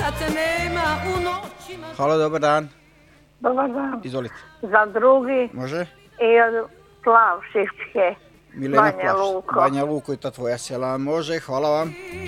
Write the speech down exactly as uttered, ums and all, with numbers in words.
Halo, dobar dan. Dobar dan. Izvolite. Za drugi Može? i od Plavšičke. Milena Banja Plavšić. Luko. Banja Luko i ta tvoja sela. Može, hvala vam.